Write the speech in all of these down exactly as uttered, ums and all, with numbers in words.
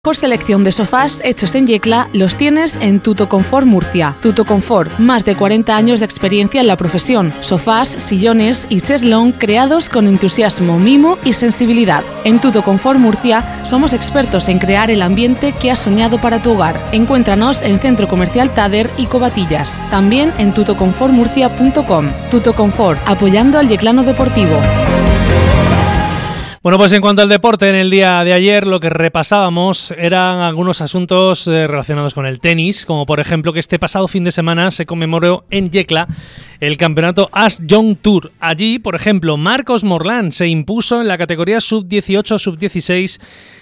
Por selección de sofás hechos en Yecla los tienes en Tutoconfort Murcia. Tutoconfort, más de cuarenta años de experiencia en la profesión. Sofás, sillones y cheslón creados con entusiasmo, mimo y sensibilidad. En Tutoconfort Murcia somos expertos en crear el ambiente que has soñado para tu hogar. Encuéntranos en Centro Comercial Tader y Covatillas. También en tutoconfort murcia punto com. Tutoconfort, apoyando al yeclano deportivo. Bueno, pues en cuanto al deporte, en el día de ayer lo que repasábamos eran algunos asuntos eh, relacionados con el tenis, como por ejemplo que este pasado fin de semana se conmemoró en Yecla el campeonato As Young Tour. Allí, por ejemplo, Marcos Morlán se impuso en la categoría sub dieciocho, sub dieciséis,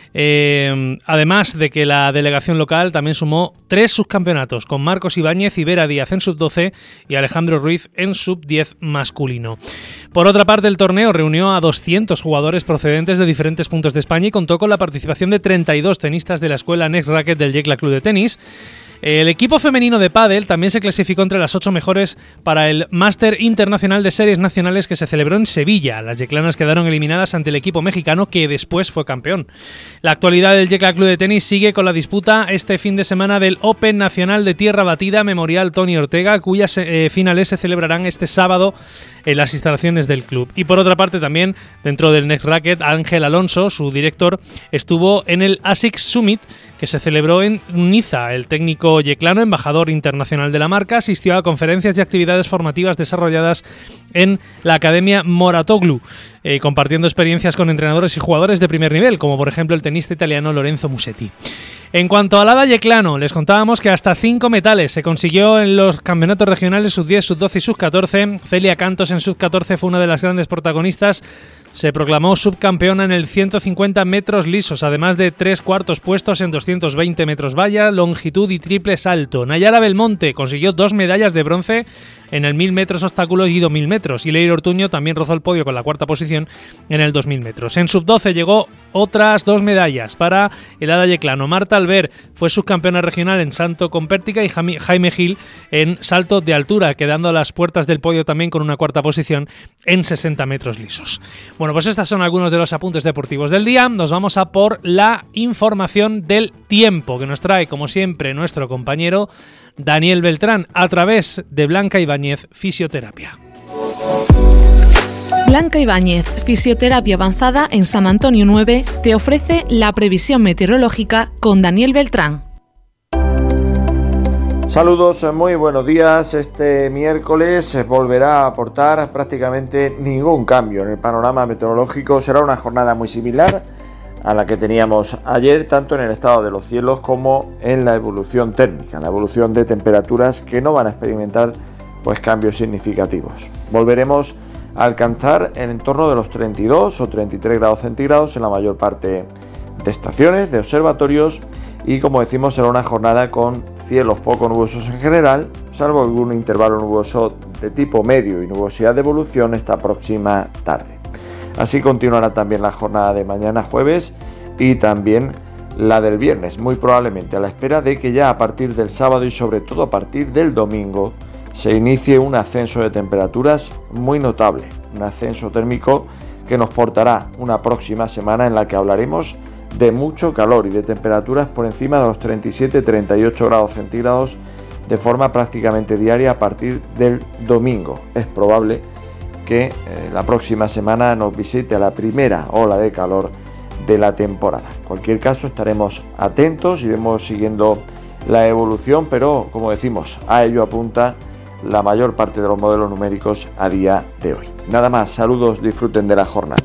eh, además de que la delegación local también sumó tres subcampeonatos, con Marcos Ibáñez y Vera Díaz en sub doce y Alejandro Ruiz en sub diez masculino. Por otra parte, el torneo reunió a doscientos jugadores procedentes de diferentes puntos de España y contó con la participación de treinta y dos tenistas de la escuela Next Racket del Yecla Club de Tenis. El equipo femenino de pádel también se clasificó entre las ocho mejores para el Máster Internacional de Series Nacionales que se celebró en Sevilla. Las yeclanas quedaron eliminadas ante el equipo mexicano que después fue campeón. La actualidad del Yecla Club de Tenis sigue con la disputa este fin de semana del Open Nacional de Tierra Batida Memorial Tony Ortega, cuyas eh, finales se celebrarán este sábado en las instalaciones del club. Y por otra parte también, dentro del Next Racket, Ángel Alonso, su director, estuvo en el ASICS Summit que se celebró en Niza. El técnico yeclano, embajador internacional de la marca, asistió a conferencias y actividades formativas desarrolladas en la Academia Moratoglu, eh, compartiendo experiencias con entrenadores y jugadores de primer nivel, como por ejemplo el tenista italiano Lorenzo Musetti. En cuanto al hada yeclano, les contábamos que hasta cinco metales se consiguió en los campeonatos regionales sub diez, sub doce y sub catorce. Celia Cantos en sub catorce fue una de las grandes protagonistas. Se proclamó subcampeona en el ciento cincuenta metros lisos, además de tres cuartos puestos en doscientos veinte metros valla, longitud y triple salto. Nayara Belmonte consiguió dos medallas de bronce en el mil metros obstáculos y dos mil metros. Y Leire Ortuño también rozó el podio con la cuarta posición en el dos mil metros. En sub doce llegó otras dos medallas para el hada yeclano. Marta Alver fue subcampeona regional en salto con pértiga y Jaime Gil en salto de altura, quedando a las puertas del podio también con una cuarta posición en sesenta metros lisos. Bueno, pues estos son algunos de los apuntes deportivos del día. Nos vamos a por la información del tiempo que nos trae, como siempre, nuestro compañero Daniel Beltrán a través de Blanca Ibáñez Fisioterapia. Blanca Ibáñez, Fisioterapia Avanzada en San Antonio nueve, te ofrece la previsión meteorológica con Daniel Beltrán. Saludos, muy buenos días. Este miércoles volverá a aportar prácticamente ningún cambio en el panorama meteorológico. Será una jornada muy similar a la que teníamos ayer, tanto en el estado de los cielos como en la evolución térmica, la evolución de temperaturas que no van a experimentar pues cambios significativos. Volveremos a alcanzar en torno de los treinta y dos o treinta y tres grados centígrados en la mayor parte de estaciones, de observatorios, y como decimos será una jornada con cielos poco nubosos en general, salvo algún intervalo nuboso de tipo medio y nubosidad de evolución esta próxima tarde. Así continuará también la jornada de mañana jueves y también la del viernes, muy probablemente a la espera de que ya a partir del sábado y sobre todo a partir del domingo se inicie un ascenso de temperaturas muy notable, un ascenso térmico que nos portará una próxima semana en la que hablaremos de mucho calor y de temperaturas por encima de los treinta y siete a treinta y ocho grados centígrados de forma prácticamente diaria a partir del domingo. Es probable que eh, la próxima semana nos visite la primera ola de calor de la temporada. En cualquier caso estaremos atentos y iremos siguiendo la evolución, pero como decimos, a ello apunta la mayor parte de los modelos numéricos a día de hoy. Nada más, saludos, disfruten de la jornada.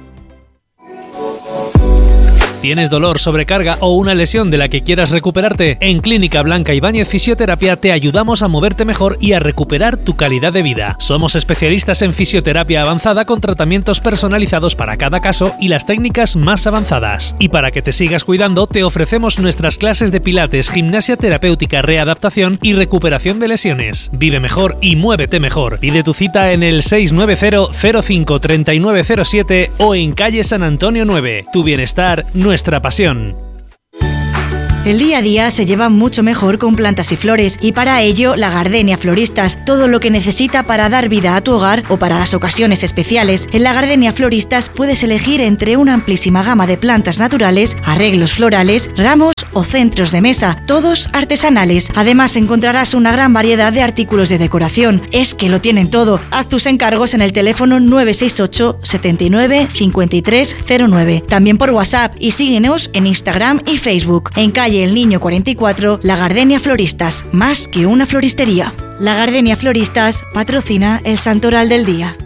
¿Tienes dolor, sobrecarga o una lesión de la que quieras recuperarte? En Clínica Blanca Ibáñez Fisioterapia te ayudamos a moverte mejor y a recuperar tu calidad de vida. Somos especialistas en fisioterapia avanzada con tratamientos personalizados para cada caso y las técnicas más avanzadas. Y para que te sigas cuidando, te ofrecemos nuestras clases de pilates, gimnasia terapéutica, readaptación y recuperación de lesiones. Vive mejor y muévete mejor. Pide tu cita en el seis nueve cero, cero cinco, tres nueve cero siete o en calle San Antonio nueve. Tu bienestar, nuestra pasión. El día a día se lleva mucho mejor con plantas y flores y para ello la Gardenia Floristas, todo lo que necesita para dar vida a tu hogar o para las ocasiones especiales. En la Gardenia Floristas puedes elegir entre una amplísima gama de plantas naturales, arreglos florales, ramos o centros de mesa, todos artesanales. Además encontrarás una gran variedad de artículos de decoración. Es que lo tienen todo. Haz tus encargos en el teléfono nueve seis ocho, setenta y nueve, cincuenta y tres cero nueve. También por WhatsApp y síguenos en Instagram y Facebook. En calle El Niño cuarenta y cuatro, La Gardenia Floristas, más que una floristería. La Gardenia Floristas patrocina el Santoral del Día.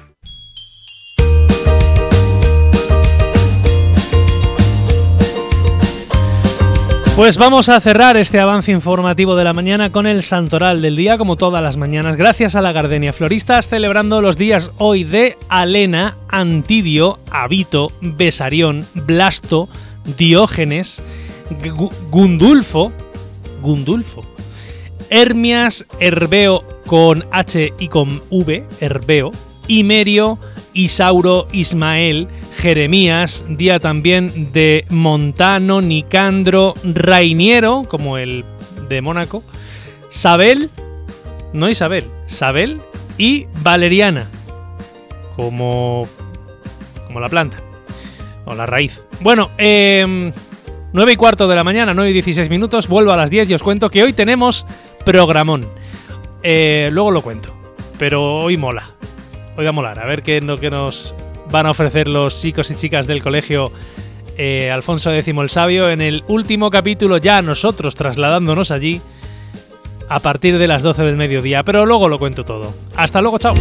Pues vamos a cerrar este avance informativo de la mañana con el Santoral del Día, como todas las mañanas, gracias a la Gardenia Floristas, celebrando los días hoy de Alena, Antidio, Abito, Besarión, Blasto, Diógenes, Gundulfo, Gundulfo, Hermias, Herbeo con H y con V, Herbeo, Himerio, Isauro, Ismael, Jeremías, día también de Montano, Nicandro, Rainiero, como el de Mónaco, Sabel, no Isabel, Sabel y Valeriana, como, como la planta, o la raíz. Bueno, eh, nueve y cuarto de la mañana, nueve y dieciséis minutos, vuelvo a las diez y os cuento que hoy tenemos programón. Eh, luego lo cuento, pero hoy mola. Hoy va a molar, a ver qué es lo que nos van a ofrecer los chicos y chicas del colegio eh, Alfonso X el Sabio en el último capítulo, ya nosotros trasladándonos allí a partir de las doce del mediodía, pero luego lo cuento todo. Hasta luego, chao.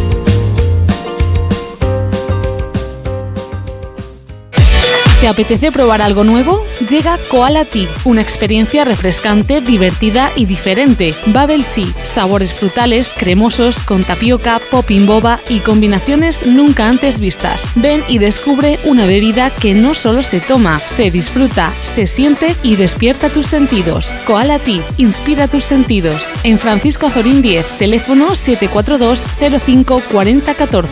¿Te apetece probar algo nuevo? Llega Koala Tea, una experiencia refrescante, divertida y diferente. Bubble Tea, sabores frutales, cremosos, con tapioca, popping boba y combinaciones nunca antes vistas. Ven y descubre una bebida que no solo se toma, se disfruta, se siente y despierta tus sentidos. Koala Tea, inspira tus sentidos. En Francisco Azorín diez, teléfono siete cuatro dos, cero cinco, cuatro cero uno cuatro.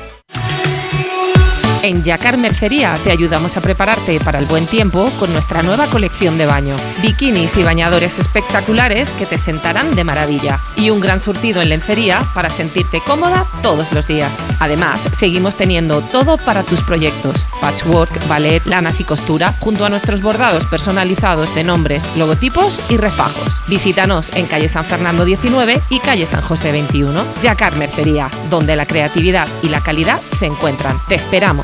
En Jacquard Mercería te ayudamos a prepararte para el buen tiempo con nuestra nueva colección de baño. Bikinis y bañadores espectaculares que te sentarán de maravilla. Y un gran surtido en lencería para sentirte cómoda todos los días. Además, seguimos teniendo todo para tus proyectos. Patchwork, ballet, lanas y costura, junto a nuestros bordados personalizados de nombres, logotipos y refajos. Visítanos en calle San Fernando diecinueve y calle San José veintiuno. Jacquard Mercería, donde la creatividad y la calidad se encuentran. Te esperamos.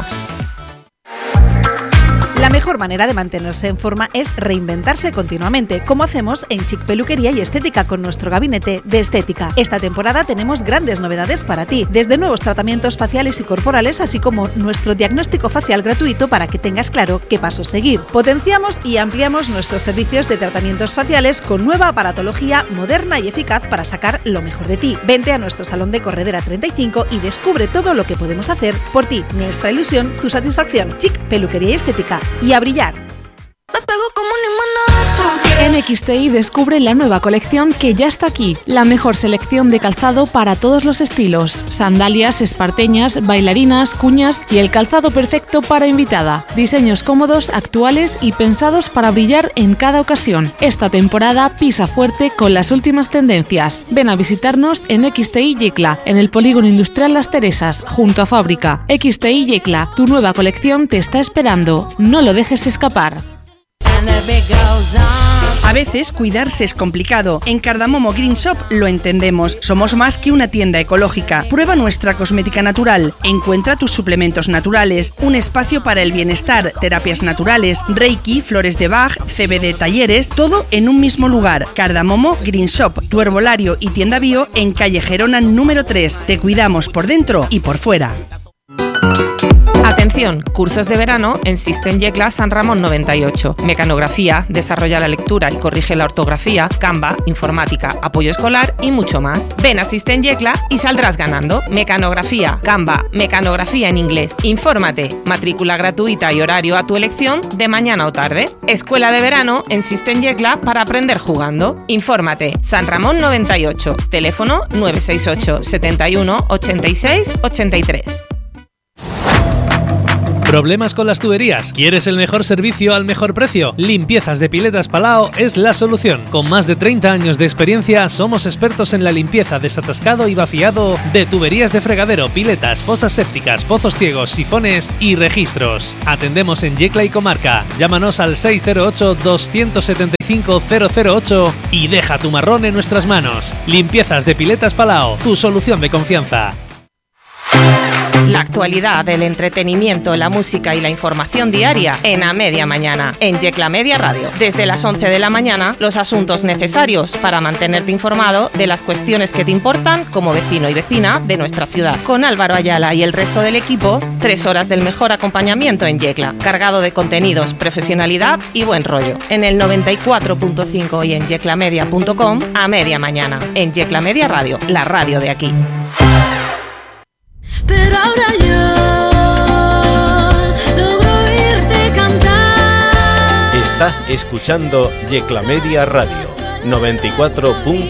La mejor manera de mantenerse en forma es reinventarse continuamente, como hacemos en Chic Peluquería y Estética con nuestro gabinete de estética. Esta temporada tenemos grandes novedades para ti, desde nuevos tratamientos faciales y corporales, así como nuestro diagnóstico facial gratuito para que tengas claro qué pasos seguir. Potenciamos y ampliamos nuestros servicios de tratamientos faciales con nueva aparatología moderna y eficaz para sacar lo mejor de ti. Vente a nuestro salón de Corredera treinta y cinco y descubre todo lo que podemos hacer por ti. Nuestra ilusión, tu satisfacción. Chic Peluquería y Estética. Y a brillar. Me pego como un imán. En X T I descubre la nueva colección que ya está aquí. La mejor selección de calzado para todos los estilos. Sandalias, esparteñas, bailarinas, cuñas y el calzado perfecto para invitada. Diseños cómodos, actuales y pensados para brillar en cada ocasión. Esta temporada pisa fuerte con las últimas tendencias. Ven a visitarnos en X T I Yecla, en el Polígono Industrial Las Teresas, junto a Fábrica. X T I Yecla, tu nueva colección te está esperando. No lo dejes escapar. A veces cuidarse es complicado. En Cardamomo Green Shop lo entendemos. Somos más que una tienda ecológica. Prueba nuestra cosmética natural. Encuentra tus suplementos naturales, un espacio para el bienestar, terapias naturales, Reiki, flores de Bach, C B D talleres, todo en un mismo lugar. Cardamomo Green Shop, tu herbolario y tienda bio en calle Gerona número tres. Te cuidamos por dentro y por fuera. Atención, cursos de verano en System Yecla San Ramón noventa y ocho. Mecanografía, desarrolla la lectura y corrige la ortografía, Canva, informática, apoyo escolar y mucho más. Ven a System Yecla y saldrás ganando. Mecanografía, Canva, mecanografía en inglés. Infórmate, matrícula gratuita y horario a tu elección de mañana o tarde. Escuela de verano en System Yecla para aprender jugando. Infórmate, San Ramón noventa y ocho, teléfono nueve seis ocho, setenta y uno, ochenta y seis, ochenta y tres. ¿Problemas con las tuberías? ¿Quieres el mejor servicio al mejor precio? Limpiezas de Piletas Palau es la solución. Con más de treinta años de experiencia, somos expertos en la limpieza, desatascado y vaciado de tuberías de fregadero, piletas, fosas sépticas, pozos ciegos, sifones y registros. Atendemos en Yecla y comarca. Llámanos al seis cero ocho, dos siete cinco, cero cero ocho y deja tu marrón en nuestras manos. Limpiezas de Piletas Palau, tu solución de confianza. La actualidad, el entretenimiento, la música y la información diaria en A Media Mañana, en Yecla Media Radio. Desde las once de la mañana, los asuntos necesarios para mantenerte informado de las cuestiones que te importan como vecino y vecina de nuestra ciudad. Con Álvaro Ayala y el resto del equipo, tres horas del mejor acompañamiento en Yecla, cargado de contenidos, profesionalidad y buen rollo. En el noventa y cuatro punto cinco y en yeclamedia punto com, A Media Mañana, en Yecla Media Radio, la radio de aquí. Pero ahora yo logro oírte cantar. Estás escuchando Yecla Media Radio noventa y cuatro punto cinco.